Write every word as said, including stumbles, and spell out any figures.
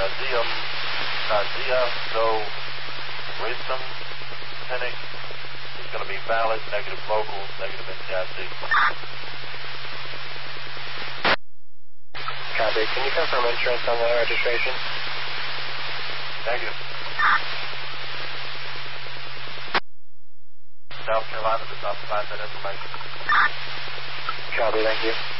Kazia, Kazia, Go, Wisdom, Penix is going to be valid, negative local, negative N T I C. Copy. Can you confirm insurance on the registration? Negative. South Carolina does not provide that information. Copy, thank you.